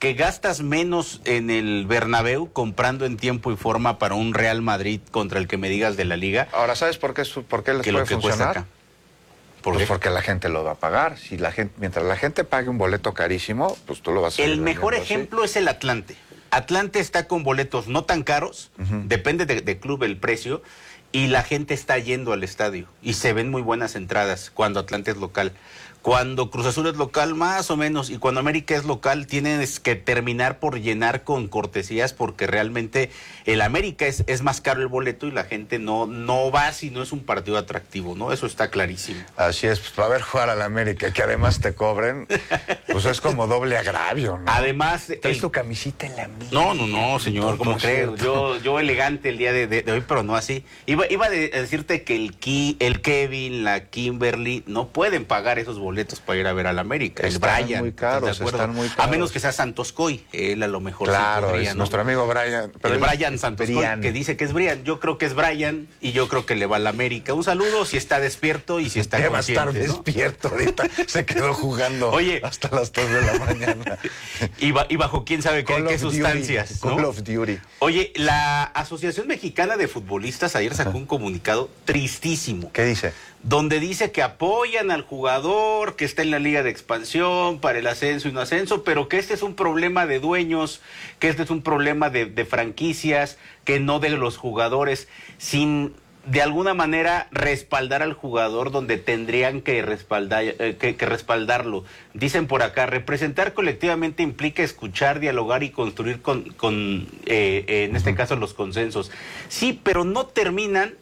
que gastas menos en el Bernabéu comprando en tiempo y forma para un Real Madrid contra el que me digas de la Liga. Ahora, ¿sabes por qué les puede funcionar? Pues porque la gente lo va a pagar. Si la gente, mientras la gente pague un boleto carísimo, pues tú lo vas a... El mejor ejemplo es el Atlante. Atlante está con boletos no tan caros, depende de club el precio, y la gente está yendo al estadio. Y se ven muy buenas entradas cuando Atlante es local. Cuando Cruz Azul es local, más o menos, y cuando América es local, tienes que terminar por llenar con cortesías, porque realmente el América es más caro el boleto y la gente no va si no es un partido atractivo, ¿no? Eso está clarísimo. Así es, pues para ver jugar al América, que además te cobren, pues es como doble agravio, ¿no? Además... ¿Traes tu camisita en la mía? No, señor, ¿cómo crees? Yo elegante el día de hoy, pero no así. Iba a decirte que el Kevin, la Kimberly, no pueden pagar esos boletos para ir a ver al América. Están muy caros, están muy caros. A menos que sea Santos Coy, él a lo mejor claro, sí podría, es ¿no? nuestro amigo Brian. Pero el Brian Santos Coy, que dice que es Brian. Yo creo que es Brian y yo creo que le va al América. Un saludo si está despierto y si está consciente, va a estar despierto ahorita. Se quedó jugando hasta las 2 de la mañana. Y bajo quién sabe qué sustancias, ¿no? Call of Duty. Oye, la Asociación Mexicana de Futbolistas ayer sacó un comunicado tristísimo. ¿Qué dice? Donde dice que apoyan al jugador, que está en la Liga de Expansión para el ascenso y no ascenso, pero que este es un problema de dueños, que este es un problema de franquicias, que no de los jugadores, sin de alguna manera respaldar al jugador donde tendrían que respaldarlo. Dicen por acá, representar colectivamente implica escuchar, dialogar y construir en este caso los consensos. Sí, pero no terminan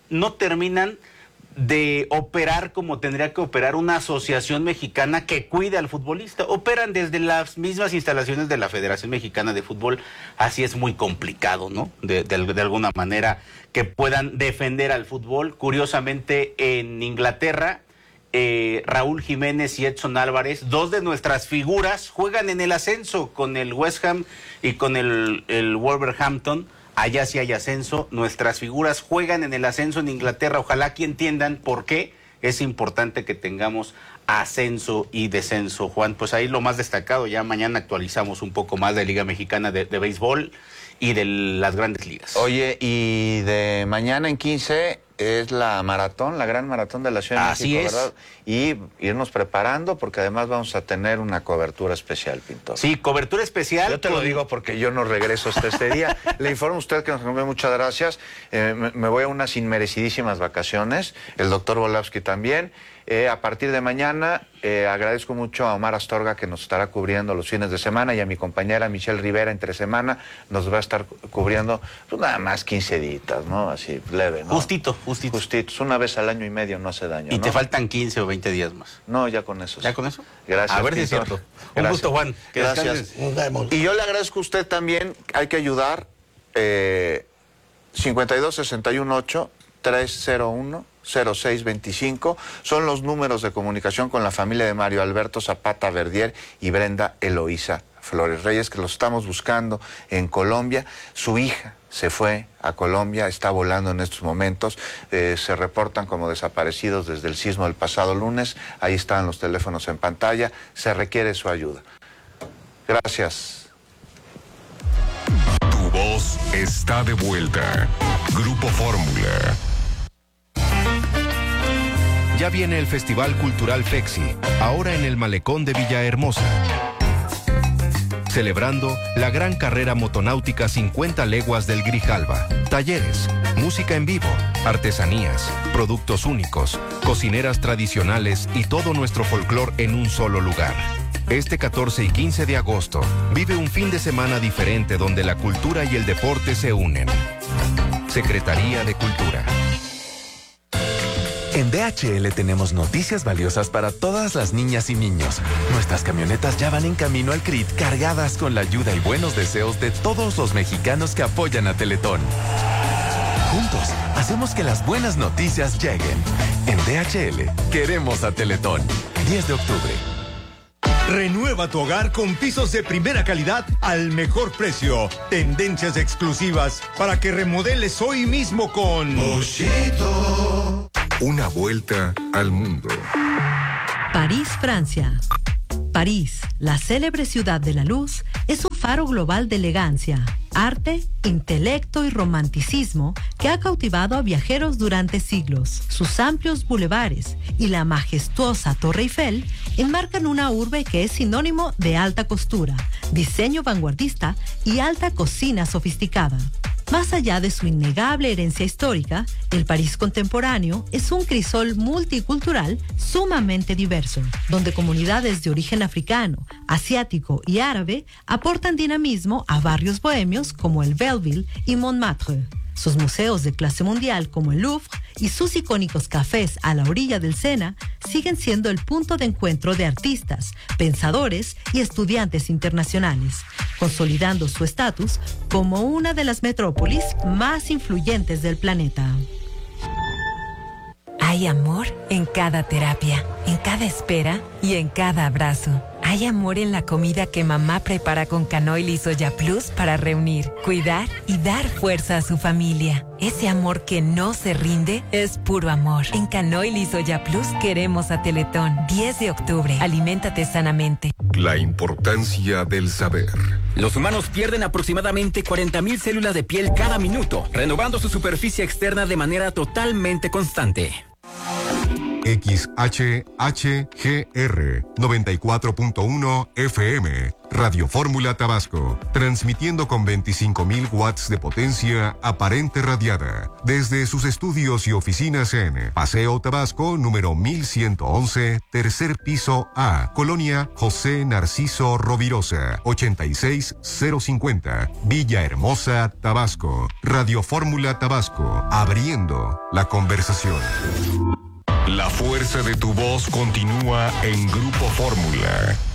de operar como tendría que operar una asociación mexicana que cuide al futbolista. Operan desde las mismas instalaciones de la Federación Mexicana de Fútbol. Así es muy complicado, ¿no? De alguna manera que puedan defender al fútbol. Curiosamente, en Inglaterra, Raúl Jiménez y Edson Álvarez, dos de nuestras figuras, juegan en el ascenso con el West Ham y con el Wolverhampton. Allá sí hay ascenso, nuestras figuras juegan en el ascenso en Inglaterra. Ojalá que entiendan por qué es importante que tengamos ascenso y descenso, Juan. Pues ahí lo más destacado, ya mañana actualizamos un poco más de Liga Mexicana de Béisbol y de las grandes ligas. Oye, y de mañana en 15 es la maratón, la gran maratón de la Ciudad de México, ¿verdad? Y irnos preparando porque además vamos a tener una cobertura especial, Pintor. Sí, cobertura especial. Yo te lo digo porque yo no regreso hasta este día. Le informo a usted que nos envió, muchas gracias. Me voy a unas inmerecidísimas vacaciones, el doctor Volavsky también. A partir de mañana agradezco mucho a Omar Astorga, que nos estará cubriendo los fines de semana, y a mi compañera Michelle Rivera entre semana nos va a estar cubriendo pues nada más 15 días, ¿no? Así leve, ¿no? Justitos. Una vez al año y medio no hace daño, Y ¿no? te faltan 15 o 20 días más. No, ya con eso. ¿Ya con eso? Gracias. A ver si es cierto. Un gusto, Juan. Que gracias. Nos vemos. Y yo le agradezco a usted también. Hay que ayudar. 52-618-301-0625 son los números de comunicación con la familia de Mario Alberto Zapata Verdier y Brenda Eloísa Flores Reyes, que los estamos buscando en Colombia. Su hija se fue a Colombia, está volando en estos momentos. Se reportan como desaparecidos desde el sismo del pasado lunes. Ahí están los teléfonos en pantalla. Se requiere su ayuda. Gracias. Tu voz está de vuelta. Grupo Fórmula. Ya viene el Festival Cultural FEXI, ahora en el Malecón de Villahermosa. Celebrando la gran carrera motonáutica 50 leguas del Grijalva. Talleres, música en vivo, artesanías, productos únicos, cocineras tradicionales y todo nuestro folclor en un solo lugar. Este 14 y 15 de agosto, vive un fin de semana diferente donde la cultura y el deporte se unen. Secretaría de Cultura. En DHL tenemos noticias valiosas para todas las niñas y niños. Nuestras camionetas ya van en camino al CRIT cargadas con la ayuda y buenos deseos de todos los mexicanos que apoyan a Teletón. Juntos, hacemos que las buenas noticias lleguen. En DHL, queremos a Teletón. 10 de octubre. Renueva tu hogar con pisos de primera calidad al mejor precio. Tendencias exclusivas para que remodeles hoy mismo con Moschito. Una vuelta al mundo. París, Francia. París, la célebre ciudad de la luz, es un faro global de elegancia, arte, intelecto y romanticismo que ha cautivado a viajeros durante siglos. Sus amplios bulevares y la majestuosa Torre Eiffel enmarcan una urbe que es sinónimo de alta costura, diseño vanguardista y alta cocina sofisticada. Más allá de su innegable herencia histórica, el París contemporáneo es un crisol multicultural sumamente diverso, donde comunidades de origen africano, asiático y árabe aportan dinamismo a barrios bohemios como el Belleville y Montmartre. Sus museos de clase mundial como el Louvre y sus icónicos cafés a la orilla del Sena siguen siendo el punto de encuentro de artistas, pensadores y estudiantes internacionales, consolidando su estatus como una de las metrópolis más influyentes del planeta. Hay amor en cada terapia, en cada espera y en cada abrazo. Hay amor en la comida que mamá prepara con canoil y soya plus para reunir, cuidar y dar fuerza a su familia. Ese amor que no se rinde es puro amor. En canoil y soya plus queremos a Teletón. 10 de octubre. Aliméntate sanamente. La importancia del saber. Los humanos pierden aproximadamente 40,000 células de piel cada minuto, renovando su superficie externa de manera totalmente constante. XHHGR 94.1 FM, Radio Fórmula Tabasco, transmitiendo con 25,000 watts de potencia aparente radiada, desde sus estudios y oficinas en Paseo Tabasco, número 1111, tercer piso A, Colonia José Narciso Rovirosa, 86050, Villahermosa, Tabasco. Radio Fórmula Tabasco, abriendo la conversación. La fuerza de tu voz continúa en Grupo Fórmula.